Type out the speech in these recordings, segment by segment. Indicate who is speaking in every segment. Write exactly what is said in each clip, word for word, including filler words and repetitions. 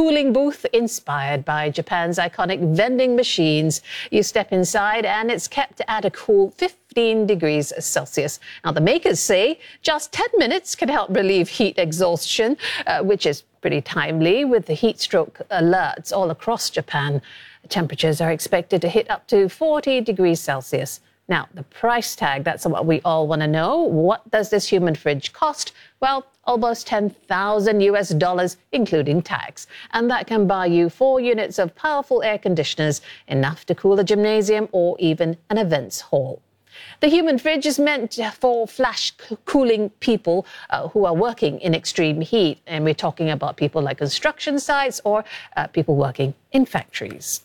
Speaker 1: cooling booth inspired by Japan's iconic vending machines. You step inside and it's kept at a cool fifteen degrees Celsius. Now, the makers say just ten minutes can help relieve heat exhaustion, uh, which is pretty timely with the heat stroke alerts all across Japan. Temperatures are expected to hit up to forty degrees Celsius. Now, the price tag, that's what we all want to know. What does this human fridge cost? Well, almost ten thousand U S dollars, including tax. And that can buy you four units of powerful air conditioners, enough to cool a gymnasium or even an events hall. The human fridge is meant for flash cooling people uh, who are working in extreme heat. And we're talking about people like construction sites or uh, people working in factories.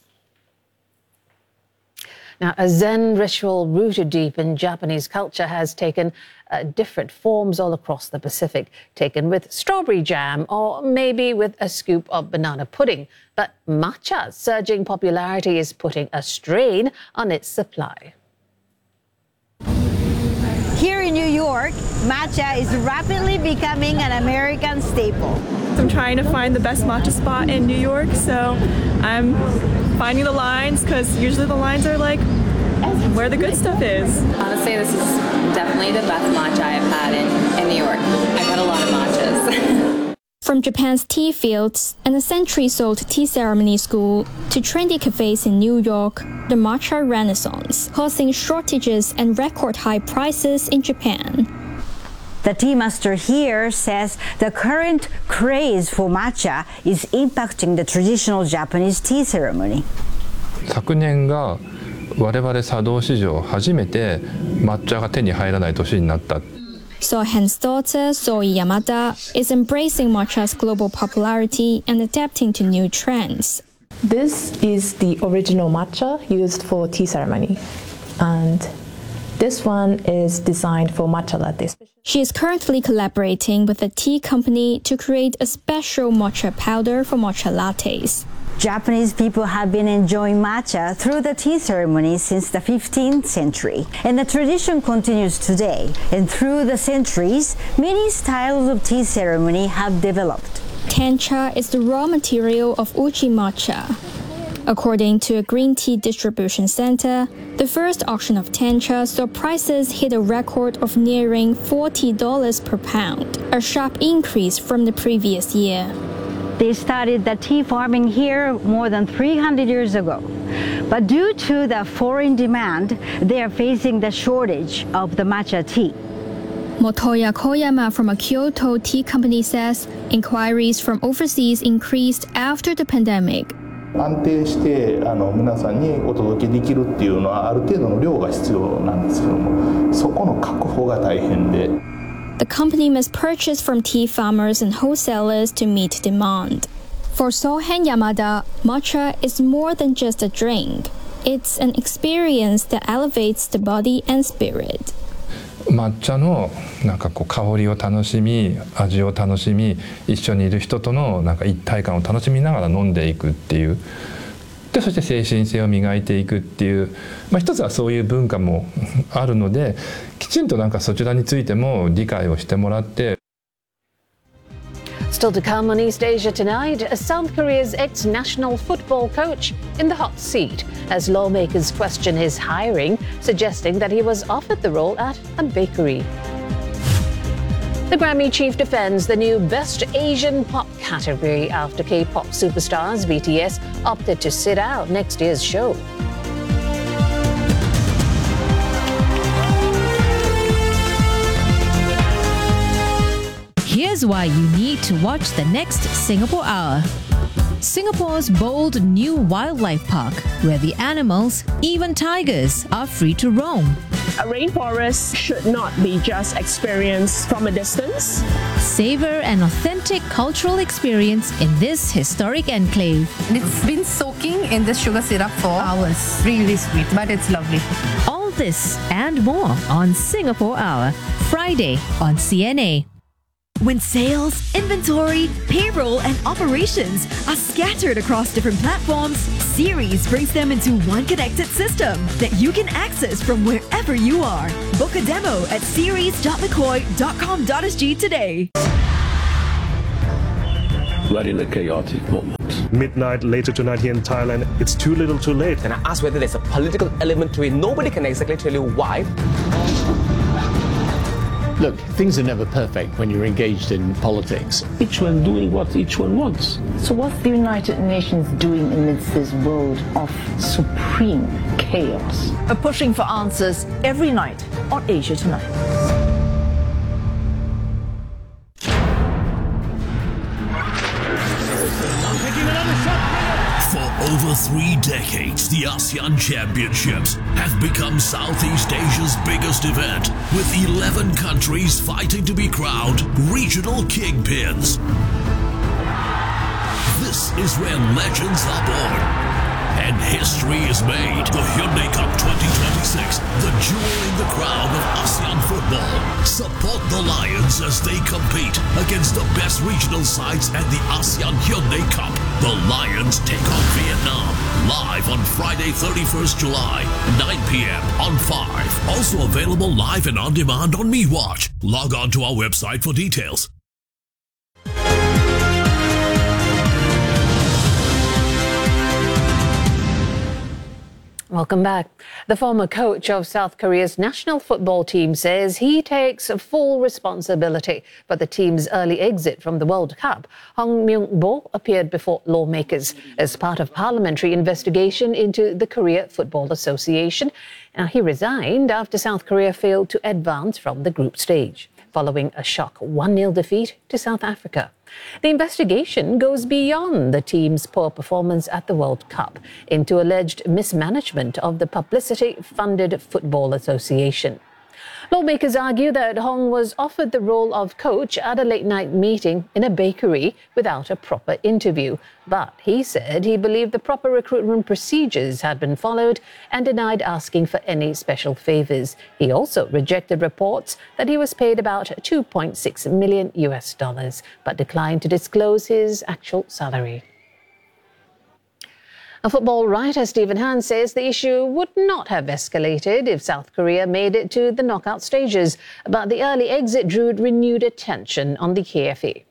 Speaker 1: Now, a Zen ritual rooted deep in Japanese culture has taken uh, different forms all across the Pacific, taken with strawberry jam or maybe with a scoop of banana pudding. But matcha's surging popularity is putting a strain on its supply.
Speaker 2: Here in New York, matcha is rapidly becoming an American staple.
Speaker 3: I'm trying to find the best matcha spot in New York, so I'm finding the lines because usually the lines are like where the good stuff is.
Speaker 4: Honestly, this is definitely the best matcha I've had in, in New York. I've had a lot of matchas.
Speaker 5: From Japan's tea fields and a centuries-old tea ceremony school to trendy cafes in New York, the matcha renaissance, causing shortages and record-high prices in Japan.
Speaker 2: The tea master here says the current craze for matcha is impacting the traditional Japanese tea ceremony.
Speaker 6: 昨年が我々茶道史上初めて抹茶が手に入らない年になった。
Speaker 5: Sohen's daughter, Soi Yamada, is embracing matcha's global popularity and adapting to new trends.
Speaker 7: This is the original matcha used for tea ceremony, and this one is designed for matcha latte.
Speaker 5: She is currently collaborating with a tea company to create a special matcha powder for matcha lattes.
Speaker 2: Japanese people have been enjoying matcha through the tea ceremony since the fifteenth century, and the tradition continues today. And through the centuries, many styles of tea ceremony have developed.
Speaker 5: Tencha is the raw material of uchi matcha. According to a green tea distribution center, the first auction of tencha saw prices hit a record of nearing forty dollars per pound, a sharp increase from the previous year.
Speaker 2: They started the tea farming here more than three hundred years ago. But due to the foreign demand, they are facing the shortage of the matcha tea.
Speaker 5: Motoya Koyama from a Kyoto tea company says inquiries from overseas increased after the pandemic.
Speaker 8: 安定してあの皆さんにお届けできるっていうのはある程度の量が必要なんですけども、そこの確保が大変で。
Speaker 5: The company must purchase from tea farmers and wholesalers to meet demand. For Sohen Yamada, matcha is more than just a drink. It's an experience that elevates the body and spirit.
Speaker 6: 抹茶のなんかこう香りを楽しみ、味を楽しみ、一緒にいる人とのなんか一体感を楽しみながら飲んでいくっていう。でそして精神性を磨いていくっていう、まあ、一つはそういう文化もあるので、きちんとなんかそちらについても理解をしてもらって。
Speaker 1: Still to come on East Asia tonight, South Korea's ex-national football coach in the hot seat as lawmakers question his hiring, suggesting that he was offered the role at a bakery. The Grammy chief defends the new Best Asian Pop category after K-pop superstars B T S opted to sit out next year's show.
Speaker 9: Here's why you need to watch the next Singapore Hour. Singapore's bold new wildlife park, where the animals, even tigers, are free to roam.
Speaker 10: A rainforest should not be just experienced from a distance.
Speaker 9: Savor an authentic cultural experience in this historic enclave.
Speaker 11: It's been soaking in the sugar syrup for hours. Really sweet, but it's lovely.
Speaker 9: All this and more on Singapore Hour, Friday on C N A.
Speaker 12: When sales, inventory, payroll, and operations are scattered across different platforms, Series brings them into one connected system that you can access from wherever you are. Book a demo at series dot mccoy dot com dot s g today.
Speaker 13: We're in a chaotic moment. midnight later tonight here in Thailand. It's too little too late.
Speaker 14: And I asked whether there's a political element to it. Nobody can exactly tell you why.
Speaker 15: Look, things are never perfect when you're engaged in politics. Each one doing what each one wants.
Speaker 16: So what's the United Nations doing amidst this world of supreme chaos?
Speaker 17: Are pushing for answers every night on Asia Tonight.
Speaker 18: Over three decades, the ASEAN Championships have become Southeast Asia's biggest event, with eleven countries fighting to be crowned regional kingpins. This is where legends are born and history is made. The Hyundai Cup twenty twenty-six, the jewel in the crown of ASEAN football. Support the Lions as they compete against the best regional sides at the ASEAN Hyundai Cup. The Lions take on Vietnam, live on Friday, thirty-first July, nine p.m. on five. Also available live and on demand on MeWatch. Log on to our website for details.
Speaker 1: Welcome back. The former coach of South Korea's national football team says he takes full responsibility for the team's early exit from the World Cup. Hong Myung-bo appeared before lawmakers as part of parliamentary investigation into the Korea Football Association. Now, he resigned after South Korea failed to advance from the group stage, following a shock one nil defeat to South Africa. The investigation goes beyond the team's poor performance at the World Cup into alleged mismanagement of the publicity-funded Football Association. Lawmakers argue that Hong was offered the role of coach at a late-night meeting in a bakery without a proper interview. But he said he believed the proper recruitment procedures had been followed and denied asking for any special favors. He also rejected reports that he was paid about two point six million U S dollars, but declined to disclose his actual salary. A football writer, Stephen Han, says the issue would not have escalated if South Korea made it to the knockout stages, but the early exit drew renewed attention on the K F A.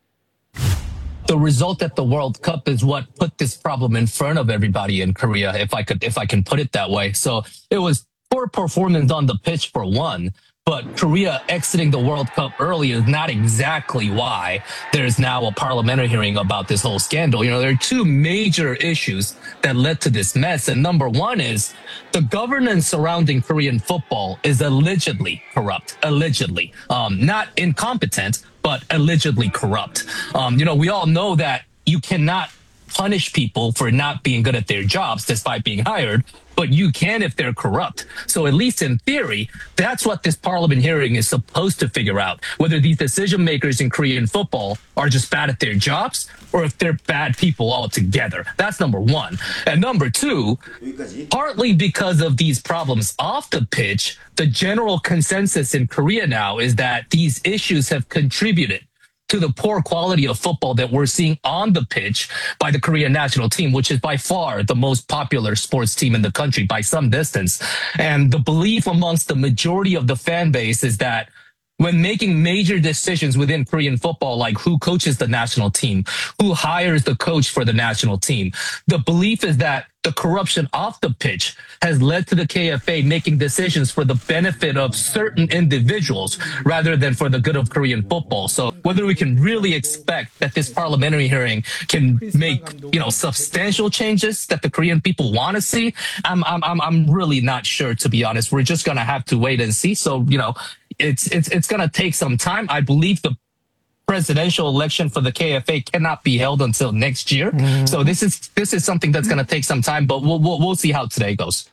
Speaker 19: The result at the World Cup is what put this problem in front of everybody in Korea, if I could, if I can put it that way. So it was poor performance on the pitch for one. But Korea exiting the World Cup early is not exactly why there's now a parliamentary hearing about this whole scandal. You know, there are two major issues that led to this mess. And number one is the governance surrounding Korean football is allegedly corrupt, allegedly, um, not incompetent, but allegedly corrupt. Um, you know, we all know that you cannot punish people for not being good at their jobs despite being hired, but you can if they're corrupt. So at least in theory, that's what this parliament hearing is supposed to figure out, whether these decision makers in Korean football are just bad at their jobs or if they're bad people altogether. That's number one. And number two, partly because of these problems off the pitch, the general consensus in Korea now is that these issues have contributed to the poor quality of football that we're seeing on the pitch by the Korean national team, which is by far the most popular sports team in the country by some distance. And the belief amongst the majority of the fan base is that when making major decisions within Korean football, like who coaches the national team, who hires the coach for the national team, the belief is that the corruption off the pitch has led to the K F A making decisions for the benefit of certain individuals rather than for the good of Korean football. So whether we can really expect that this parliamentary hearing can make, you know, substantial changes that the Korean people want to see, I'm, I'm, I'm, I'm really not sure, to be honest. We're just going to have to wait and see. So, you know, it's, it's, it's going to take some time. I believe the presidential election for the K F A cannot be held until next year. Mm-hmm. So this is this is something that's going to take some time, but we'll, we'll we'll see how today goes.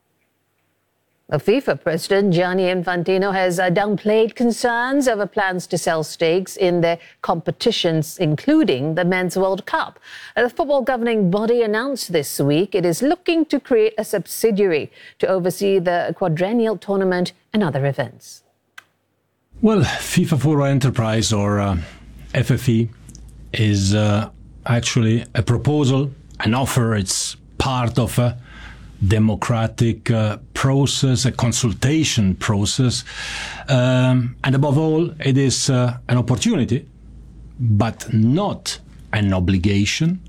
Speaker 1: The FIFA president, Gianni Infantino, has uh, downplayed concerns over plans to sell stakes in the competitions, including the Men's World Cup. Uh, the football governing body announced this week it is looking to create a subsidiary to oversee the quadrennial tournament and other events.
Speaker 20: Well, FIFA for Enterprise, or uh, F F E, is uh, actually a proposal, an offer. It's part of a democratic uh, process, a consultation process. Um, and above all, it is uh, an opportunity, but not an obligation